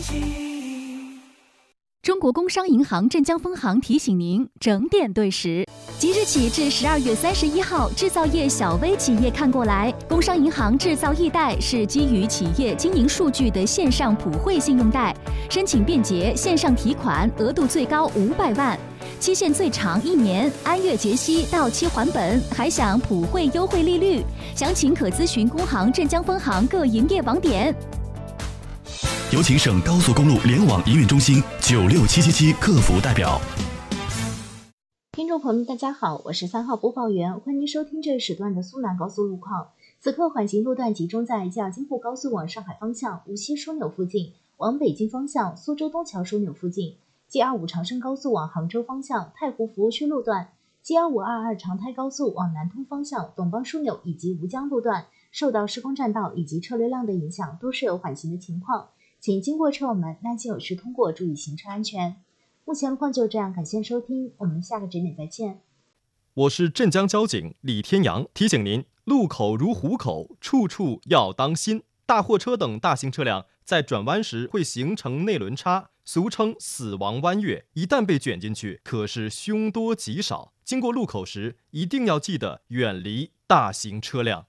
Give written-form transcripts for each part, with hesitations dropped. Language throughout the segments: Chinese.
中国工商银行镇江分行提醒您整点对时。即日起至12月31号，制造业小微企业看过来。工商银行制造易贷是基于企业经营数据的线上普惠信用贷，申请便捷，线上提款，额度最高500万，期限最长1年，按月结息，到期还本，还享普惠优惠利率。详情可咨询工行镇江分行各营业网点。 有请省高速公路联网营运中心96777客服代表。 听众朋友们，大家好，我是3号播报员，欢迎收听这时段的苏南高速路况。此刻缓行路段集中在京沪高速往上海方向无锡枢纽附近，往北京方向苏州东桥枢纽附近；G25长深高速往杭州方向太湖服务区路段；G2522长台高速往南通方向董邦枢纽以及吴江路段，受到施工占道以及车流量的影响，都是有缓行的情况。请经过车友们耐心有序通过，注意行车安全。目前路况就这样，感谢收听，我们下个整点再见。 我是镇江交警李天阳，提醒您，路口如虎口，处处要当心。大货车等大型车辆在转弯时会形成内轮差，俗称死亡弯月，一旦被卷进去，可是凶多吉少。经过路口时，一定要记得远离大型车辆。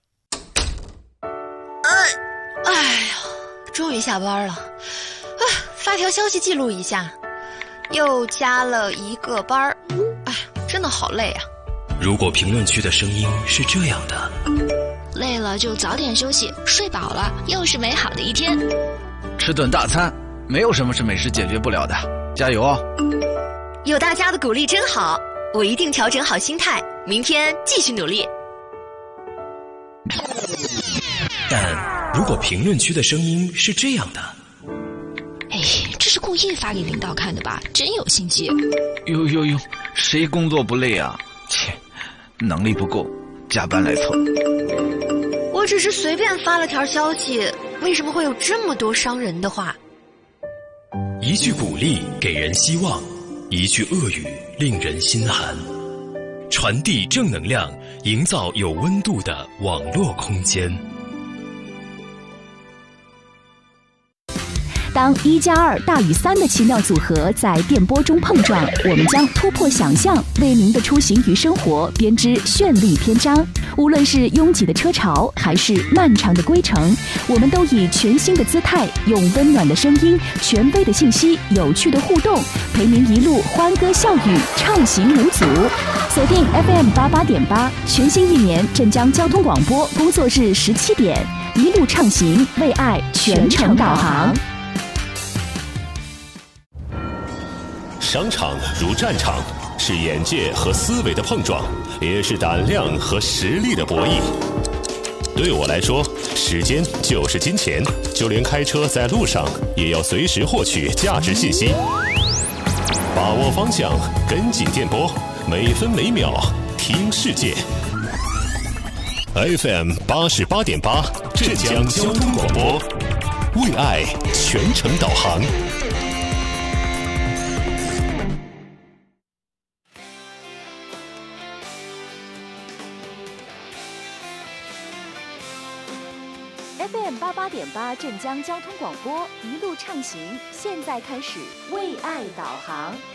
哎呀，终于下班了，发条消息记录一下，又加了一个班儿，哎，真的好累啊。 如果评论区的声音是这样的， 累了就早点休息，睡饱了又是美好的一天。 吃顿大餐，没有什么是美食解决不了的，加油哦！ 有大家的鼓励真好，我一定调整好心态，明天继续努力。 但如果评论区的声音是这样的， 哎，这是故意发给领导看的吧？真有心机。 哟，谁工作不累啊？切，能力不够，加班来凑。 我只是随便发了条消息，为什么会有这么多伤人的话？ 一句鼓励给人希望，一句恶语令人心寒。传递正能量，营造有温度的网络空间。 当1+2大于3的奇妙组合在电波中碰撞，我们将突破想象，为您的出行与生活编织绚丽篇章。无论是拥挤的车潮，还是漫长的归程，我们都以全新的姿态，用温暖的声音、权威的信息、有趣的互动，陪您一路欢歌笑语，畅行无阻。锁定 FM88.8，全新一年镇江交通广播工作日17点，一路畅行，为爱全程导航。 商场如战场，是眼界和思维的碰撞，也是胆量和实力的博弈。对我来说，时间就是金钱，就连开车在路上，也要随时获取价值信息。把握方向，跟紧电波，每分每秒听世界。FM 88.8，镇江交通广播，为爱全程导航。 FM88.8镇江交通广播，一路畅行，现在开始为爱导航。